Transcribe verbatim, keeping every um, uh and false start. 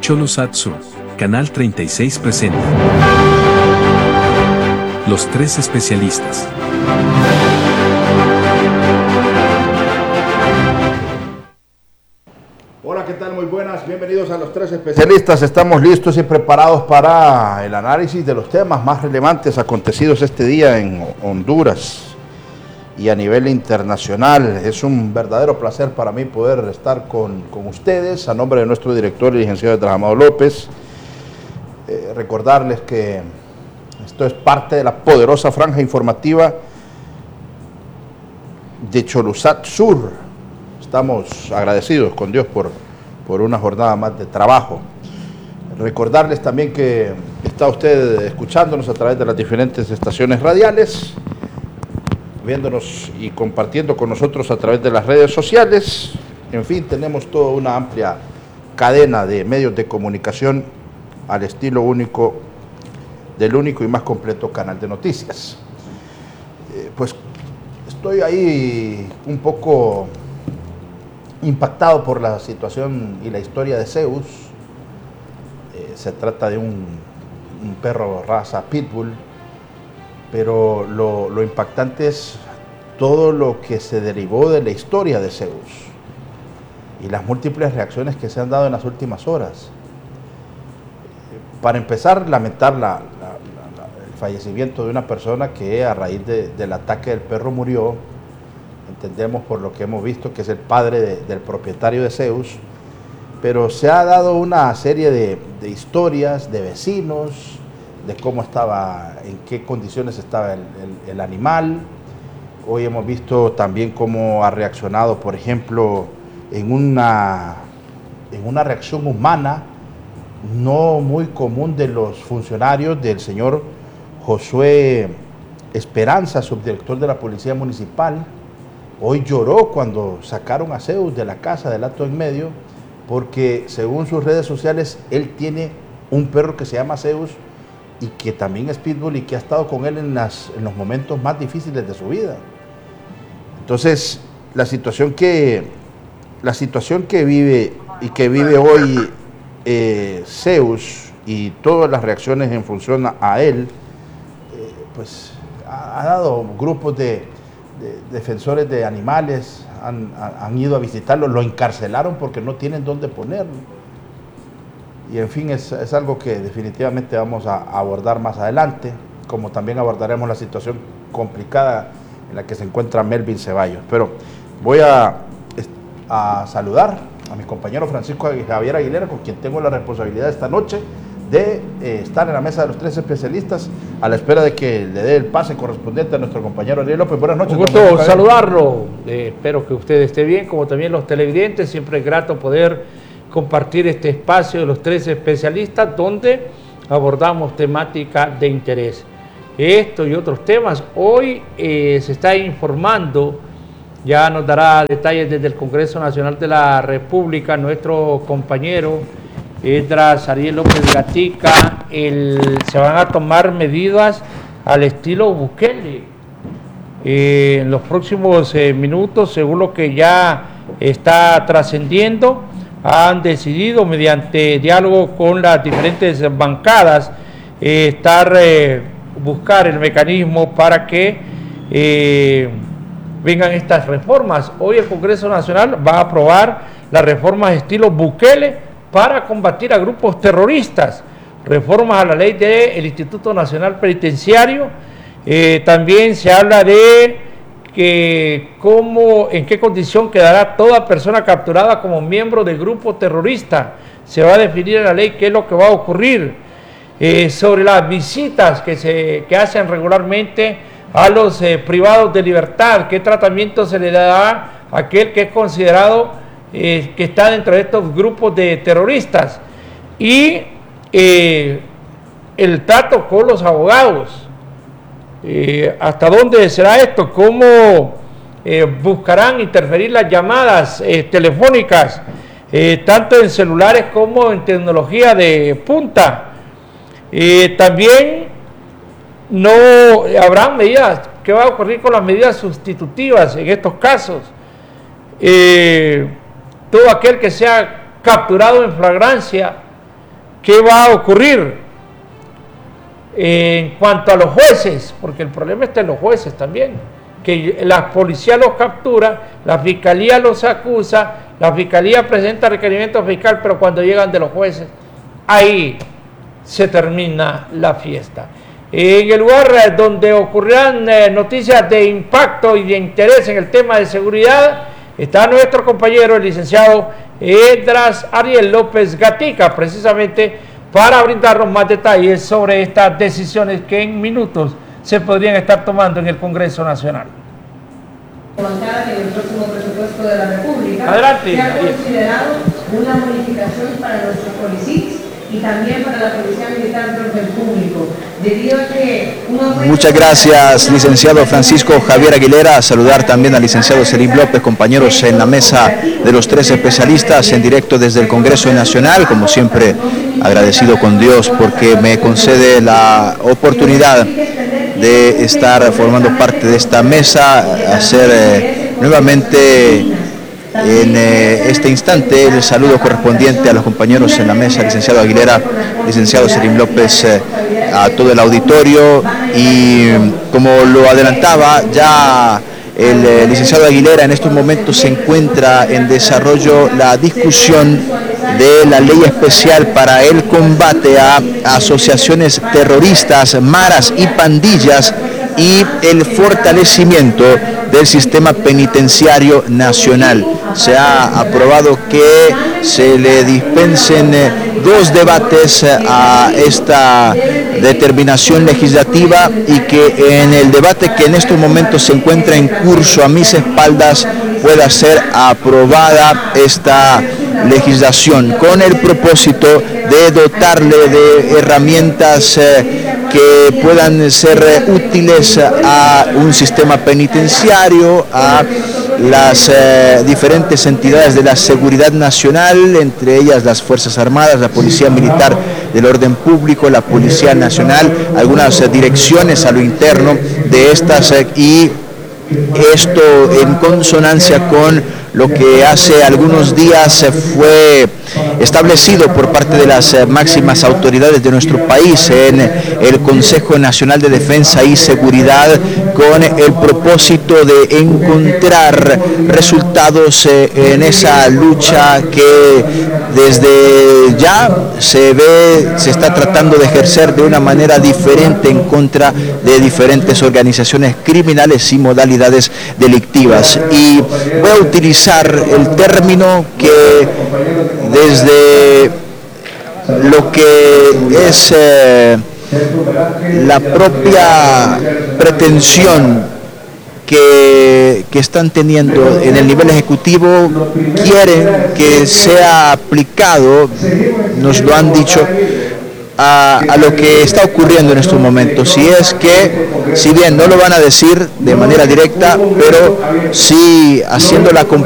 Cholosat Sur, Canal treinta y seis presenta Los Tres Especialistas. Hola, ¿qué tal? Muy buenas, bienvenidos a Los Tres Especialistas. Estamos listos y preparados para el análisis de los temas más relevantes acontecidos este día en Honduras y a nivel internacional. Es un verdadero placer para mí poder estar con, con ustedes, a nombre de nuestro director, el licenciado Amado López. Eh, recordarles que esto es parte de la poderosa franja informativa de Cholosat Sur. Estamos agradecidos con Dios por, por una jornada más de trabajo. Recordarles también que está usted escuchándonos a través de las diferentes estaciones radiales, viéndonos y compartiendo con nosotros a través de las redes sociales. En fin, tenemos toda una amplia cadena de medios de comunicación al estilo único del único y más completo canal de noticias. Eh, pues estoy ahí un poco impactado por la situación y la historia de Zeus. Eh, se trata de un, un perro raza pitbull, pero lo, lo impactante es todo lo que se derivó de la historia de Zeus y las múltiples reacciones que se han dado en las últimas horas. Para empezar, lamentar la, la, la, el fallecimiento de una persona que a raíz de, del ataque del perro murió. Entendemos por lo que hemos visto que es el padre de, del propietario de Zeus, pero se ha dado una serie de, de historias de vecinos, de cómo estaba, en qué condiciones estaba el, el, el animal. Hoy hemos visto también cómo ha reaccionado, por ejemplo, en una, en una reacción humana no muy común de los funcionarios del señor Josué Esperanza, subdirector de la Policía Municipal. Hoy lloró cuando sacaron a Zeus de la casa del Alto en Medio, porque según sus redes sociales, él tiene un perro que se llama Zeus y que también es pitbull y que ha estado con él en, las, en los momentos más difíciles de su vida. Entonces, la situación que, la situación que vive y que vive hoy eh, Zeus y todas las reacciones en función a, a él, eh, pues ha, ha dado grupos de, de defensores de animales, han, han ido a visitarlo, lo encarcelaron porque no tienen dónde ponerlo. Y en fin, es, es algo que definitivamente vamos a abordar más adelante, como también abordaremos la situación complicada en la que se encuentra Melvin Ceballos. Pero voy a, a saludar a mi compañero Francisco Javier Aguilera, con quien tengo la responsabilidad esta noche de eh, estar en la mesa de los tres especialistas, a la espera de que le dé el pase correspondiente a nuestro compañero Ariel López. Buenas noches. Un gusto saludarlo, eh, espero que usted esté bien, como también los televidentes. Siempre es grato poder compartir este espacio de los tres especialistas donde abordamos temática de interés. Esto y otros temas. Hoy eh, se está informando, ya nos dará detalles desde el Congreso Nacional de la República nuestro compañero Esdras Ariel López Gatica. El, se van a tomar medidas al estilo Bukele eh, en los próximos eh, minutos, según lo que ya está trascendiendo. Han decidido, mediante diálogo con las diferentes bancadas, eh, estar eh, buscar el mecanismo para que eh, vengan estas reformas. Hoy el Congreso Nacional va a aprobar las reformas estilo Bukele para combatir a grupos terroristas, reformas a la ley del Instituto Nacional Penitenciario. Eh, también se habla de que cómo, en qué condición quedará toda persona capturada como miembro de grupo terrorista. Se va a definir en la ley qué es lo que va a ocurrir. Eh, sobre las visitas que se que hacen regularmente a los eh, privados de libertad, qué tratamiento se le da a aquel que es considerado eh, que está dentro de estos grupos de terroristas, y eh, el trato con los abogados. Eh, ¿Hasta dónde será esto? ¿Cómo eh, buscarán interferir las llamadas eh, telefónicas, eh, tanto en celulares como en tecnología de punta? Eh, también no habrá medidas. ¿Qué va a ocurrir con las medidas sustitutivas en estos casos? Eh, todo aquel que sea capturado en flagrancia ¿Qué va a ocurrir en cuanto a los jueces? Porque el problema está en los jueces también, que la policía los captura, la fiscalía los acusa, la fiscalía presenta requerimiento fiscal, pero cuando llegan de los jueces, ahí se termina la fiesta. En el lugar donde ocurrirán eh, noticias de impacto y de interés en el tema de seguridad, está nuestro compañero, el licenciado Edras Ariel López Gatica, precisamente para brindarnos más detalles sobre estas decisiones que en minutos se podrían estar tomando en el Congreso Nacional. Bancada en el próximo presupuesto de la República. Adelante. Se ha considerado una bonificación para nuestros policías y también para la Policía Militar de Orden Público, debido a que Muchas gracias, licenciado Francisco Javier Aguilera. Saludar también al licenciado Selim López, compañeros en la mesa de los tres especialistas en directo desde el Congreso Nacional. Como siempre, agradecido con Dios porque me concede la oportunidad de estar formando parte de esta mesa, hacer eh, nuevamente en eh, este instante el saludo correspondiente a los compañeros en la mesa, licenciado Aguilera, licenciado Selim López, eh, a todo el auditorio, y como lo adelantaba ya el eh, licenciado Aguilera, en estos momentos se encuentra en desarrollo la discusión de la ley especial para el combate a asociaciones terroristas, maras y pandillas, y el fortalecimiento del sistema penitenciario nacional. Se ha aprobado que se le dispensen dos debates a esta determinación legislativa y que en el debate que en estos momentos se encuentra en curso a mis espaldas pueda ser aprobada esta legislación con el propósito de dotarle de herramientas eh, que puedan ser eh, útiles a un sistema penitenciario, a las eh, diferentes entidades de la seguridad nacional, entre ellas las Fuerzas Armadas, la Policía Militar del Orden Público, la Policía Nacional, algunas eh, direcciones a lo interno de estas eh, y esto en consonancia con lo que hace algunos días fue establecido por parte de las máximas autoridades de nuestro país en el Consejo Nacional de Defensa y Seguridad, con el propósito de encontrar resultados en esa lucha que desde ya se ve, se está tratando de ejercer de una manera diferente en contra de diferentes organizaciones criminales y modalidades delictivas. Y voy a utilizar el término que desde lo que es eh, la propia pretensión que, que están teniendo en el nivel ejecutivo, quieren que sea aplicado, nos lo han dicho, A, a lo que está ocurriendo en estos momentos, y es que, si bien no lo van a decir de manera directa, pero sí haciendo la comparación